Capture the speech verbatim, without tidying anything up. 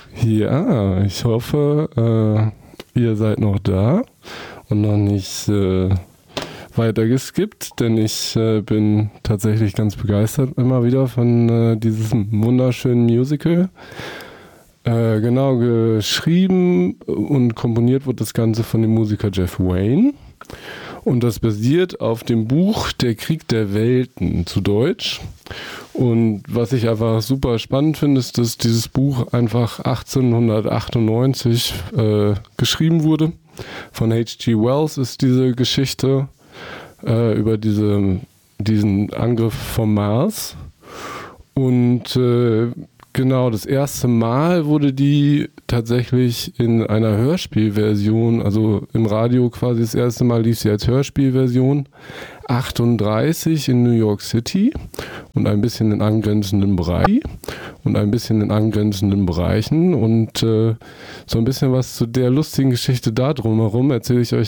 Ja, ich hoffe, äh, ihr seid noch da und noch nicht äh, weiter geskippt, denn ich äh, bin tatsächlich ganz begeistert immer wieder von äh, diesem wunderschönen Musical. Äh, genau, geschrieben und komponiert wird das Ganze von dem Musiker Jeff Wayne. Und das basiert auf dem Buch Der Krieg der Welten zu Deutsch. Und was ich einfach super spannend finde, ist, dass dieses Buch einfach achtzehnhundertachtundneunzig äh, geschrieben wurde. Von H G Wells ist diese Geschichte äh, über diese, diesen Angriff vom Mars. Und äh, genau, das erste Mal wurde die tatsächlich in einer Hörspielversion, also im Radio quasi das erste Mal lief sie als Hörspielversion, achtunddreißig in New York City und ein bisschen in angrenzenden Bereichen und ein bisschen in angrenzenden Bereichen und äh, so ein bisschen was zu der lustigen Geschichte da drumherum erzähle ich euch